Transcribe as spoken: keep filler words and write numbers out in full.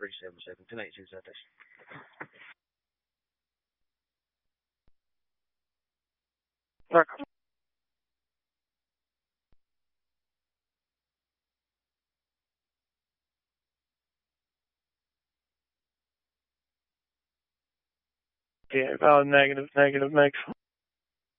three seven seven, ten eighty-two Z S. Look. Yeah, valid negative, negative, makes